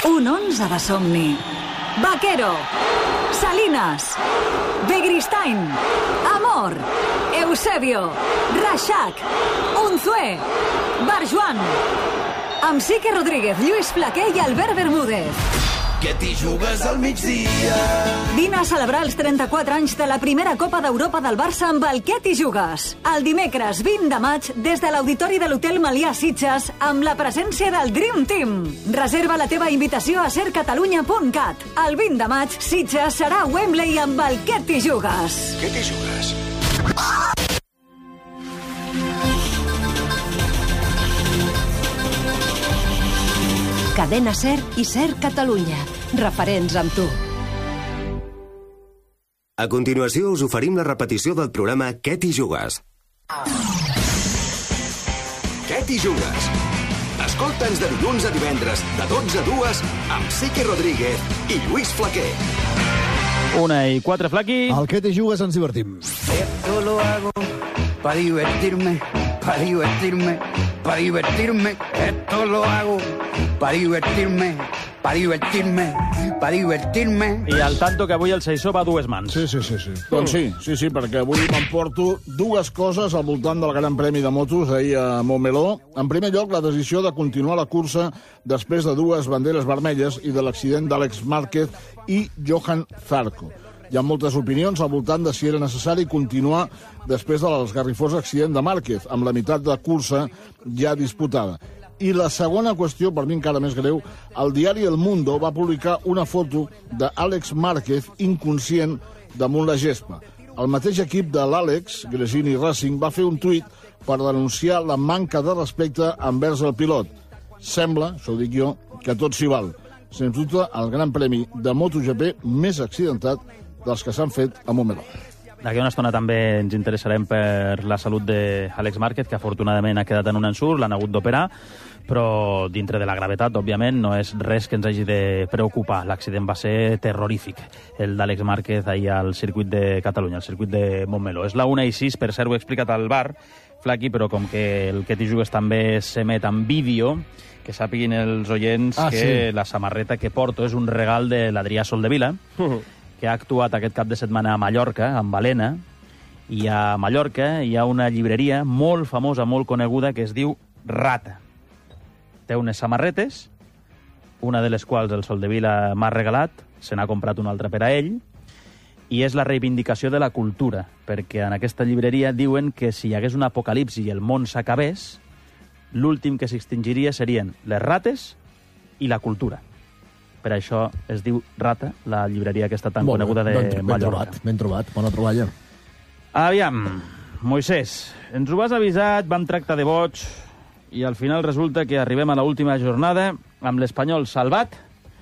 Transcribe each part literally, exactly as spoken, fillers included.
Un onze de somni. Vaquero. Salinas. Begristain. Amor. Eusebio. Reixac. Unzué. Barjuan. Amb Sique Rodríguez, Lluís Flaquer i Albert Bermúdez. Que t'hi jugues al migdia. Vine a celebrar els trenta-quatre anys de la primera Copa d'Europa del Barça amb el Què t'hi jugues. El dimecres vint de maig, des de l'Auditori de l'Hotel Melià Sitges, amb la presència del Dream Team. Reserva la teva invitació a ser catalunya punt cat. El vint de maig, Sitges serà a Wembley amb el Què t'hi jugues. Què t'hi jugues? Cadena SER i SER Catalunya. Referents amb tu. A continuació us oferim la repetició del programa Què t'hi jugues? Què t'hi jugues? Escolta'ns de dilluns a divendres, de dotze a dues, amb Sique Rodríguez i Lluís Flaquer. Una i quatre, Flaqui. Al Què t'hi jugues ens divertim. Esto lo hago para divertirme, para divertirme, para divertirme. Esto lo hago para divertirme, para divertirme, para divertirme. I al tanto que avui el Seixó va a dues mans. Sí, sí, sí. sí. Doncs sí, sí, sí, perquè avui m'emporto dues coses al voltant del Gran Premi de Motos ahir a Montmeló. En primer lloc, la decisió de continuar la cursa després de dues banderes vermelles i de l'accident d'Àlex Márquez i Johan Zarco. Hi ha moltes opinions al voltant de si era necessari continuar després de l'esgarrifós accident de Márquez, amb la meitat de cursa ja disputada. I la segona qüestió, per mi encara més greu, el diari El Mundo va publicar una foto d'Àlex Márquez inconscient damunt la gespa. El mateix equip de l'Àlex, Gresini Racing, va fer un tuit per denunciar la manca de respecte envers el pilot. Sembla, això ho dic jo, que tot s'hi val. Sens dubte, el Gran Premi de MotoGP més accidentat dels que s'han fet a Montmeló. D'aquí una estona també ens interessarem per la salut d'Àlex Márquez, que afortunadament ha quedat en un ensurt, l'han hagut d'operar, però dintre de la gravetat, òbviament, no és res que ens hagi de preocupar. L'accident va ser terrorífic, el d'Àlex Márquez ahir al circuit de Catalunya, al circuit de Montmeló. És la una i sis, per cert, ho he explicat al bar, Flaqui, però com que el Què t'hi jugues també s'emet en vídeo, que sàpiguin els oients ah, que sí. La samarreta que porto és un regal de l'Adrià Soldevila, uh-huh. que ha actuat aquest cap de setmana a Mallorca, amb Balena, i a Mallorca hi ha una llibreria molt famosa, molt coneguda, que es diu Rata. Té unes samarretes, una de les quals el Soldevila m'ha regalat, se n'ha comprat una altra per a ell, i és la reivindicació de la cultura, perquè en aquesta llibreria diuen que si hi hagués un apocalipsi i el món s'acabés, l'últim que s'extingiria serien les rates i la cultura. Per això es diu Rata, la llibreria aquesta tan Molt coneguda de ben, ben Mallorca. Trobat, ben trobat, bona troballa. Aviam, Moisès, ens ho has avisat, vam tractar de boig, i al final resulta que arribem a l'última jornada amb l'Espanyol salvat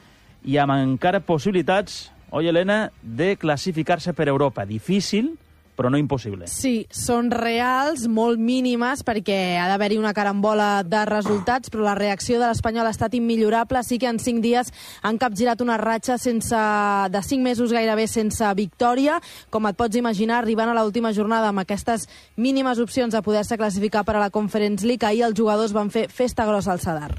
i amb encara possibilitats, oi, Helena, de classificar-se per Europa. Difícil, però no impossible. Sí, són reals, molt mínimes, perquè ha d'haver-hi una carambola de resultats, però la reacció de l'Espanyol ha estat immillorable. Sí que en cinc dies han capgirat una ratxa sense, de cinc mesos gairebé sense victòria. Com et pots imaginar, arribant a l'última jornada amb aquestes mínimes opcions de poder-se classificar per a la Conference League, ahir els jugadors van fer festa grossa al Sadar.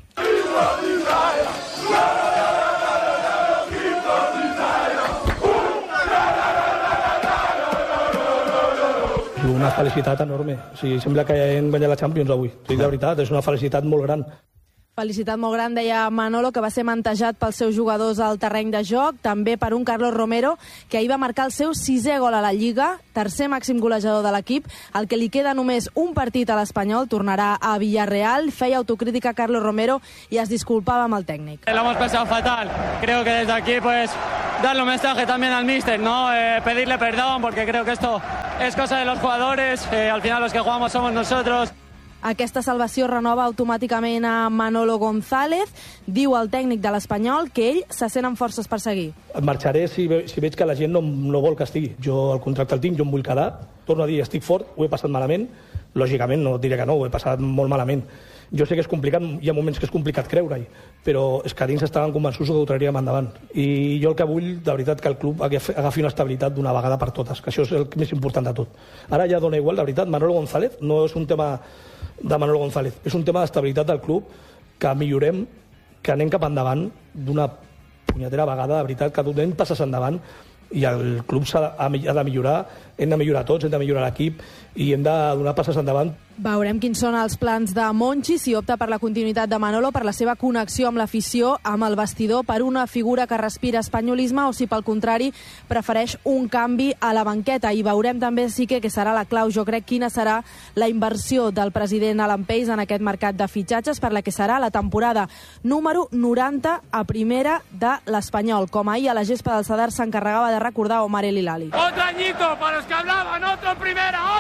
Una felicitat enorme. O sigui, sembla que hem guanyat la Champions avui. O sigui, de veritat, és una felicitat molt gran. Felicitat molt gran, deia Manolo, que va ser mantejat pels seus jugadors al terreny de joc, també per un Carlos Romero, que ahir va marcar el seu sisè gol a la Lliga, tercer màxim golejador de l'equip, el que li queda només un partit a l'Espanyol, tornarà a Villarreal, feia autocrítica Carlos Romero i es disculpava amb el tècnic. Lo hemos pasado fatal, creo que desde aquí pues darle un mensaje también al míster, ¿no? Eh, pedirle perdón, porque creo que esto es cosa de los jugadores, eh, al final los que jugamos somos nosotros. Aquesta salvació renova automàticament a Manolo González. Diu el tècnic de l'Espanyol que ell se sent amb forces per seguir. Et marxaré si, ve, si veig que la gent no, no vol que estigui. Jo el contracte el tinc, jo em vull quedar. Torno a dir, estic fort, ho he passat malament. Lògicament, no diré que no, ho he passat molt malament. Jo sé que és complicat, hi ha moments que és complicat creure-hi, però és que dins estaven convençuts que ho traríem endavant. I jo el que vull, de veritat, que el club agafi una estabilitat d'una vegada per totes, que això és el més important de tot. Ara ja dona igual, de veritat, Manolo González no és un tema de Manolo González, és un tema d'estabilitat del club, que millorem que anem cap endavant d'una punyetera vegada, de veritat, que donem passes endavant i el club s'ha de, ha de millorar, hem de millorar tots, hem de millorar l'equip i hem de donar passes endavant. Veurem quins són els plans de Monchi, si opta per la continuïtat de Manolo, per la seva connexió amb l'afició, amb el vestidor, per una figura que respira espanyolisme o si, pel contrari, prefereix un canvi a la banqueta. I veurem també, sí que, que serà la clau, jo crec, quina serà la inversió del president Alan Pace en aquest mercat de fitxatges per la que serà la temporada número noranta a primera de l'Espanyol, com ahir a la gespa del Sadar s'encarregava de recordar Omar El Hilali. Otro añito para los que hablaban, otro en primera,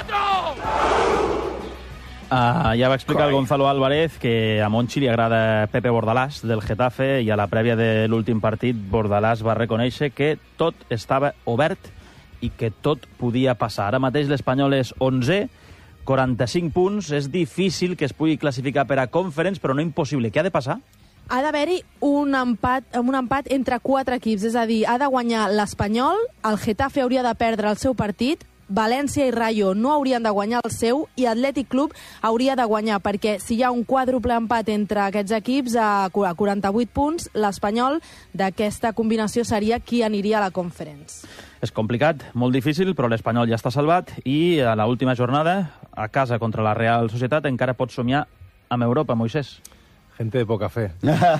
otro! Uh, ja va explicar el Gonzalo Álvarez que a Monchi li agrada Pepe Bordalás del Getafe i a la prèvia de l'últim partit Bordalás va reconèixer que tot estava obert i que tot podia passar. Ara mateix l'Espanyol és onzè, quaranta-cinc punts, és difícil que es pugui classificar per a Conference, però no impossible. Què ha de passar? Ha d'haver-hi un empat, un empat entre quatre equips, és a dir, ha de guanyar l'Espanyol, el Getafe hauria de perdre el seu partit, València i Rayo no haurien de guanyar el seu i Atlètic Club hauria de guanyar, perquè si hi ha un quàdruple empat entre aquests equips a quaranta-vuit punts, l'Espanyol d'aquesta combinació seria qui aniria a la Conference. És complicat, molt difícil, però l'Espanyol ja està salvat i a l'última jornada, a casa contra la Real Societat, encara pot somiar amb Europa, Moisés. Gente de poca fe.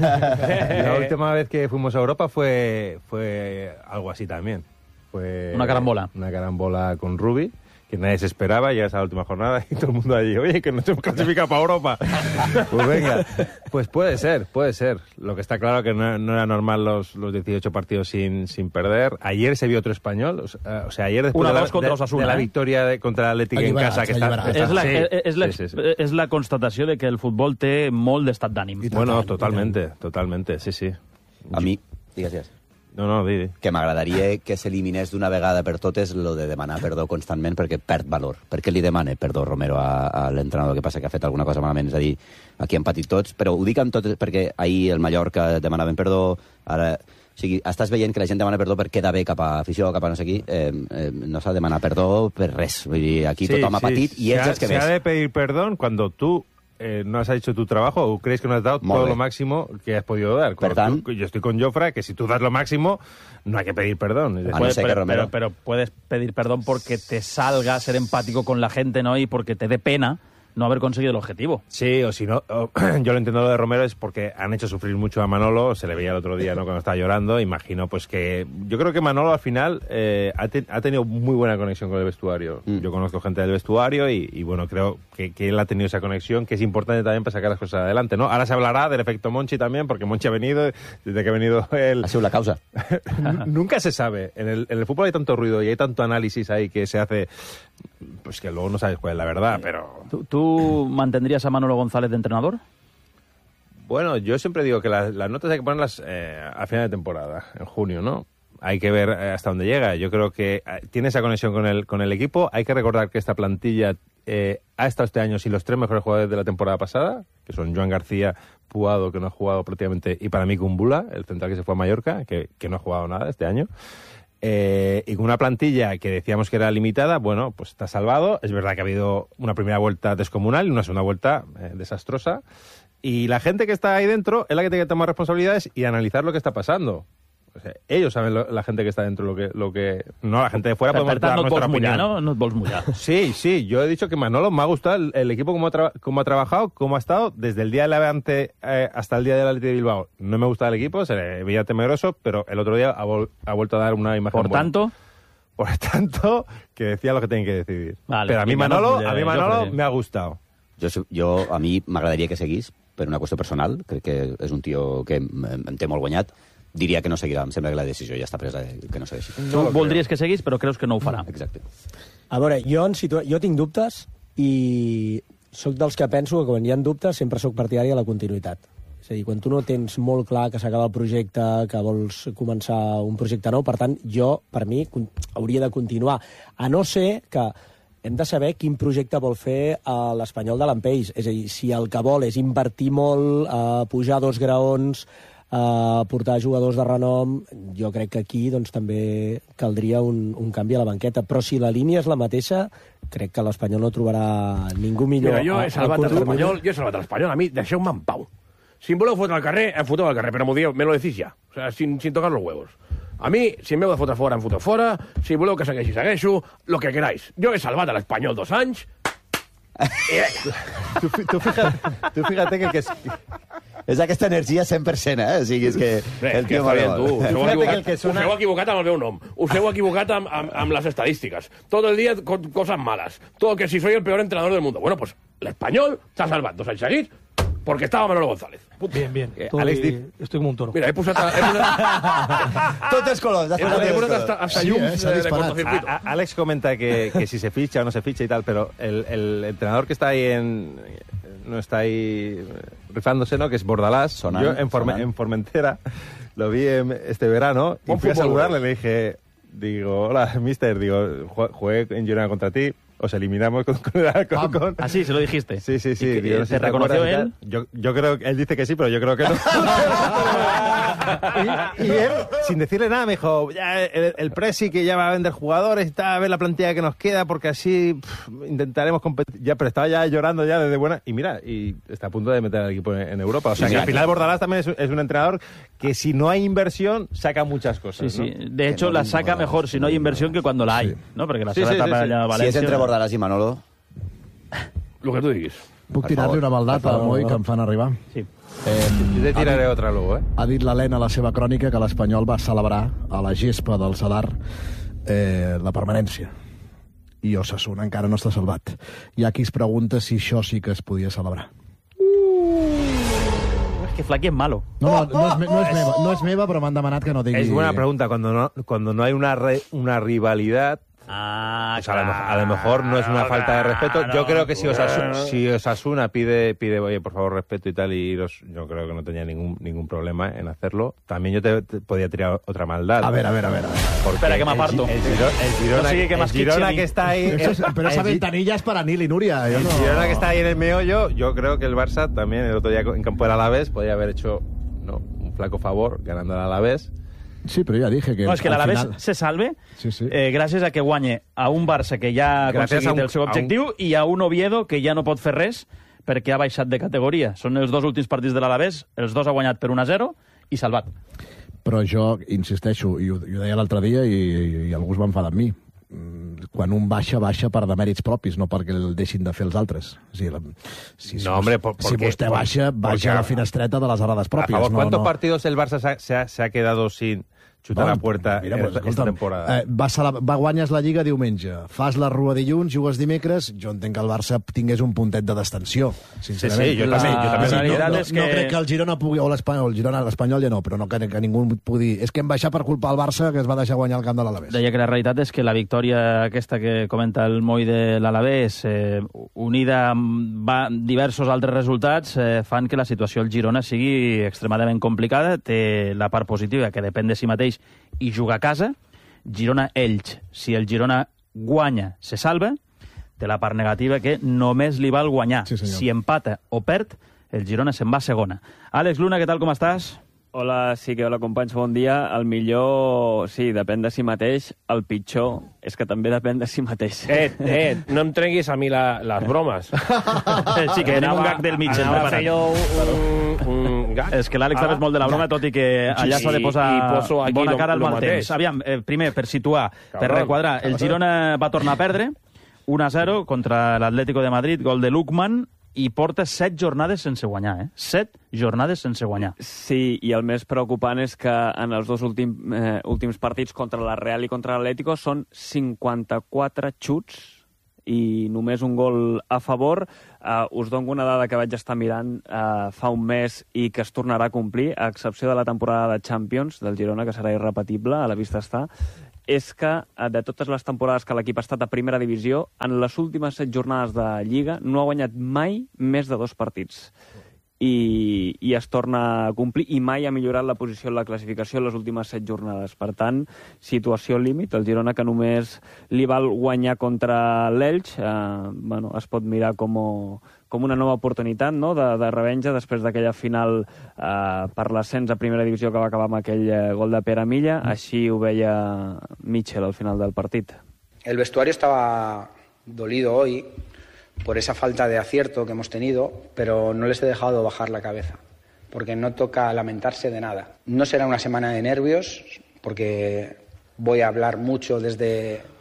La última vez que fuimos a Europa fue, fue algo así también. Fue una carambola. Una carambola con Rubi, que nadie se esperaba, llegas a la última jornada y todo el mundo allí, oye, que nos hemos clasificado para Europa. Pues venga, pues puede ser, puede ser. Lo que está claro que no, no era normal los, los dieciocho partidos sin, sin perder. Ayer se vio otro español, o sea, o sea ayer después de la, de, de la victoria de, contra l'Atlètic en casa... Que està, és, la, sí, és, la, sí, sí, sí. és la constatació de que el futbol té molt d'estat d'ànim. Bueno, totalmente, totalmente, sí, sí. A mi, digues, digues. No, no, di, di. Que m'agradaria que s'eliminés d'una vegada per totes lo de demanar perdó constantment perquè perd valor. Per què li demana perdó Romero a, a l'entrenador? Que passa que ha fet alguna cosa malament? És a dir, aquí hem patit tots, però ho dic amb tot perquè ahir el Mallorca demanaven perdó, ara... O sigui, estàs veient que la gent demana perdó per quedar bé cap a afició, cap a no sé qui. Eh, eh, no s'ha de demanar perdó per res. Vull dir, aquí sí, tothom ha patit sí. i ells els que ves. ves. Se ha de pedir perdón cuando tú Eh, no has hecho tu trabajo o crees que no has dado Molt todo bé. Lo máximo que has podido dar. Per tant, tú, yo estoy con Jofre, que si tú das lo máximo, no hay que pedir perdón. Ah, no sé pero, pero, pero puedes pedir perdón porque te salga ser empático con la gente, ¿no? Y porque te dé pena no haber conseguido el objetivo. Sí, o si no, o, yo lo entiendo lo de Romero es porque han hecho sufrir mucho a Manolo, se le veía el otro día, ¿no?, cuando estaba llorando, imagino pues que... Yo creo que Manolo al final eh, ha, te, ha tenido muy buena conexión con el vestuario. Mm. Yo conozco gente del vestuario y, y bueno, creo que, que él ha tenido esa conexión, que es importante también para sacar las cosas adelante, ¿no? Ahora se hablará del efecto Monchi también, porque Monchi ha venido, desde que ha venido él... Ha sido la causa. Nunca se sabe. En el, en el fútbol hay tanto ruido y hay tanto análisis ahí que se hace... Pues que luego no sabes cuál es la verdad, pero... ¿Tú, tú mantendrías a Manolo González de entrenador? Bueno, yo siempre digo que las, las notas hay que ponerlas eh, a final de temporada, en junio, ¿no? Hay que ver hasta dónde llega. Yo creo que tiene esa conexión con el, con el equipo. Hay que recordar que esta plantilla eh, ha estado este año sin los tres mejores jugadores de la temporada pasada, que son Joan García, Puado, que no ha jugado prácticamente, y para mí Kumbula, el central que se fue a Mallorca, que, que no ha jugado nada este año. Eh, y con una plantilla que decíamos que era limitada, bueno, pues está salvado. Es verdad que ha habido una primera vuelta descomunal y una segunda vuelta eh, desastrosa. Y la gente que está ahí dentro es la que tiene que tomar responsabilidades y analizar lo que está pasando. O sea, ellos saben, lo, la gente que está dentro, lo que... Lo que no, la gente de fuera podemos dar no nuestra opinión. Mullar, ¿no? No et vols mullar. Sí, sí, yo he dicho que Manolo me ha gustado el, el equipo como ha, tra como ha trabajado, cómo ha estado desde el día del Levante eh, hasta el día del Athletic de Bilbao. No me gusta el equipo, se le veía temeroso, pero el otro día ha, vol ha vuelto a dar una imagen Por buena. tanto... Por tanto, que decía lo que tienen que decidir. Vale, pero a mí Manolo, a mí Manolo me ha gustado. Jo, jo, a mi m'agradaria que seguís, per una qüestió personal. Crec que és un tio que em té molt guanyat. Diria que no seguirà, em sembla que la decisió ja està presa, que no segueixi. Tu no voldries que seguís, però creus que no ho farà. Exacte. A veure, jo, en situa... jo tinc dubtes i sóc dels que penso que quan hi ha dubtes sempre sóc partidari de la continuïtat. És a dir, quan tu no tens molt clar que s'acaba el projecte, que vols començar un projecte nou, per tant, jo, per mi, hauria de continuar. A no ser que hem de saber quin projecte vol fer l'Espanyol de l'Ampeix. És a dir, si el que vol és invertir molt, eh, pujar dos graons, Uh, portar jugadors de renom, jo crec que aquí doncs, també caldria un, un canvi a la banqueta, però si la línia és la mateixa, crec que l'Espanyol no trobarà ningú millor. Mira, jo he salvat l'Espanyol, jo he salvat l'Espanyol, a mi deixeu-me en pau. si em voleu fotre al carrer, em foteu al carrer, però m'ho dieu, me lo decís ja, o sea, sin, sin tocar los huevos. A mi, si m'heu de fotre fora, em foteu fora, si voleu que segueixi, segueixo, lo que queráis. Jo he salvat a l'Espanyol dos anys... tu, tu, fíjate, tu fíjate que el que és... És aquesta energia cent per cent, eh? O sigui, és que... Bé, el que tio està bien, tu. Us heu equivocat, que sona... us heu equivocat amb el meu nom. Us heu equivocat amb, amb, amb les estadístiques. Todo el día con cosas malas. Todo que si soy el peor entrenador del mundo. Bueno, pues l'Espanyol s'ha salvat dos anys seguits porque estaba Manolo González. Bien, bien. Estoy, Alex, estoy como un toro. Mira, he posat... He posat... Tots els colors. He posat hasta, hasta sí, llums eh, de, de cortocircuito. A, a, Alex comenta que, que si se ficha o no se ficha y tal, pero el, el entrenador que está ahí en... no está ahí rifándose, ¿no? Que es Bordalás. Sonan, Yo en, Forme, en Formentera lo vi en, este verano y Buen fui a fútbol, saludarle. Le dije, digo, hola, mister, digo, jugué en Girona contra ti, os eliminamos con... con, con, con... Ah, sí, se lo dijiste. Sí, sí, sí. ¿Y que, digo, no sé ¿Te si reconoció acuerdas y él? tal. Yo, yo creo que él dice que sí, pero yo creo que no. y, y él, sin decirle nada, me dijo, ya el, el Presi que ya va a vender jugadores, está a ver la plantilla que nos queda, porque así pff, intentaremos competir. Ya, pero estaba ya llorando ya desde buena. Y mira, y está a punto de meter al equipo en, en Europa. O sea, sí, que sí, al final Bordalás también es, es un entrenador que si no hay inversión, saca muchas cosas. Sí, sí. ¿no? De hecho, la saca mejor si no hay inversión que cuando la hay, sí. ¿no? Porque la sí, seva sí, etapa sí, sí. allà a València... Si és entre Bordalás i Manolo... Lo que tu diguis. Puc tirar-li una baldat a Moi que em fan arribar? Sí. Eh, Jo te tiraré otra luego, eh? Ha dit l'Helena a la seva crònica que l'Espanyol va celebrar a la gespa del Sadar eh, la permanència. I Osasuna encara no està salvat. Hi ha qui es pregunta si això sí que es podia celebrar. Es que Flaky es malo. No, no, no, és, me- no, és meva, no és meva, però m'han demanat que no digui... Es buena pregunta. Cuando no, cuando no hay una, re, una rivalidad... Ah, pues a, lo, a lo mejor no es una falta de respeto. Yo creo que si Osasuna, si Osasuna pide, pide, oye, por favor, respeto y tal, y iros, yo creo que no tenía ningún ningún problema en hacerlo. También yo te, te podía tirar otra maldad. A ver, a ver, a ver. A ver. Porque Espera, que me aparto. El, el, Girona, el Girona, No sigue que el más Girona que que está ahí... Eso es- pero esa el- ventanilla es para Nil y Nuria. Yo El no... Girona que está ahí en el meollo, yo creo que el Barça también el otro día en campo del Alavés podía haber hecho no, un flaco favor ganando al Alavés. Sí, però ja dije que... No, és que al l'Alavés final- se salve Sí, sí. eh, gràcies a que guanye a un Barça que ja ha Gràcies aconseguit a un- el seu a un- objectiu i a un Oviedo que ja no pot fer res perquè ha baixat de categoria. Són els dos últims partits de l'Alavés, els dos ha guanyat per un a zero i salvat. Però jo insisteixo, i ho, i ho deia l'altre dia i, i, i algú es va enfadar amb mi, Mm, quan un baixa, baixa per demèrits propis, no perquè el deixin de fer els altres. O sigui, la, si, No, hombre, por- si porque- vostè baixa, porque baixa a a- la finestreta de les arades A pròpies. favor, no, ¿cuántos no. partidos el Barça se ha, se ha- se ha quedado sin chutar Bueno, a puerta mira, esta, pues, esta escolta'm, temporada? Eh, va, cele- va guanyes la Lliga diumenge, fas la Rua dilluns, jugues dimecres, jo entenc que el Barça tingués un puntet de destensió, sincerament. Sí, sí, jo La- també, jo també. Sí, La no, veritat no, és que- no crec que el Girona pugui, o l'Espanyol, el Girona, l'Espanyol ja no, però no que, que ningú pugui... És que hem baixat per culpa del Barça, que es va deixar guanyar el camp de l'Alavés. Deia que la realitat és que la victòria aquesta que comenta el Moi de l'Alavés, eh, unida amb va, diversos altres resultats, eh, fan que la situació al Girona sigui extremadament complicada. Té la part positiva, que depèn de si mateix i juga a casa. Girona-Elx, si el Girona guanya, se salva. Té la part negativa, que només li val guanyar. Sí, senyor. Si empata o perd, el Girona se'n va a segona. Àlex Luna, què tal, com estàs? Hola, sí que hola, companys, bon dia. El millor, sí, depèn de si mateix. El pitjor és que també depèn de si mateix. Eh, eh, no em treguis a mi la, les bromes. Sí, que tenim un gag del mig Anava a fer jo preparat. un, un gag. És que l'Àlex també és molt de la broma, tot i que allà s'ha de posar I poso aquí bona lo- cara al lo mal mateix. temps. Aviam, eh, primer, per situar, per Cabrón. requadrar, el Girona va tornar a perdre un a zero contra l'Atlético de Madrid, gol de Lukman, i porta set jornades sense guanyar, eh? Set jornades sense guanyar. Sí, i el més preocupant és que en els dos últim, eh, últims partits contra la Real i contra l'Atlético són cinquanta-quatre xuts i només un gol a favor. Uh, us dono una dada que vaig estar mirant uh, fa un mes i que es tornarà a complir, a excepció de la temporada de Champions del Girona, que serà irrepetible, a la vista està, és que uh, de totes les temporades que l'equip ha estat a primera divisió, en les últimes set jornades de Lliga no ha guanyat mai més de dos partits. I, i es torna a complir, i mai ha millorat la posició en la classificació en les últimes set jornades. Per tant, situació límit. El Girona, que només li val guanyar contra l'Elx, eh, bueno, es pot mirar com, com una nova oportunitat, no?, de, de revenja després d'aquella final eh, per l'ascens a primera divisió que va acabar amb aquell eh, gol de Pere Milla. Així ho veia Mitchell al final del partit. El vestuario estaba dolido hoy por esa falta de acierto que hemos tenido, pero no les he dejado bajar la cabeza, porque no toca lamentarse de nada. No será una semana de nervios, porque voy a hablar mucho desde